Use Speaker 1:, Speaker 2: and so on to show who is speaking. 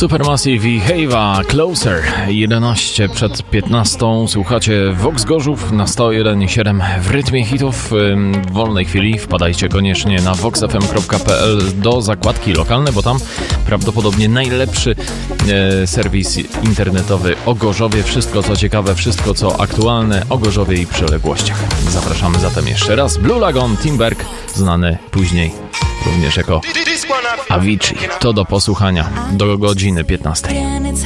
Speaker 1: Supermassive i Heiva, Closer, 11 przed 15. Słuchacie Vox Gorzów na 101,7 w rytmie hitów. W wolnej chwili wpadajcie koniecznie na voxfm.pl do zakładki lokalne, bo tam prawdopodobnie najlepszy serwis internetowy o Gorzowie. Wszystko co ciekawe, wszystko co aktualne o Gorzowie i przyległościach. Zapraszamy zatem jeszcze raz. Blue Lagoon, Timberg, znany później również jako Avicii. To do posłuchania do godziny 15.